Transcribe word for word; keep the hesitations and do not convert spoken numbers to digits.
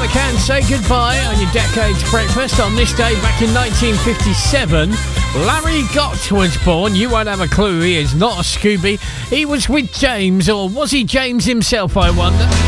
I Can Say Goodbye on your Decades Breakfast. On this day back in nineteen fifty-seven, Larry Gott was born. You won't have a clue. He is not a Scooby. He was with James, or was he James himself, I wonder?